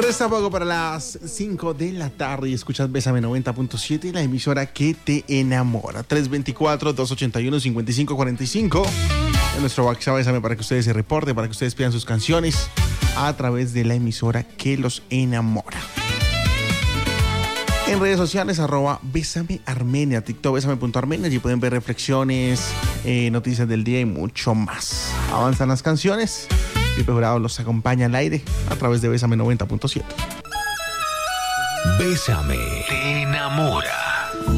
Resta poco para las 5 de la tarde y escuchas Bésame 90.7, la emisora que te enamora. 324-281-5545. En nuestro WhatsApp Bésame para que ustedes se reporten, para que ustedes pidan sus canciones a través de la emisora que los enamora. En redes sociales, @Bésame Armenia, TikTok Bésame.Armenia. Allí pueden ver reflexiones, noticias del día y mucho más. Avanzan las canciones. Pipe Jurado los acompaña al aire a través de Bésame 90.7. Bésame te enamora.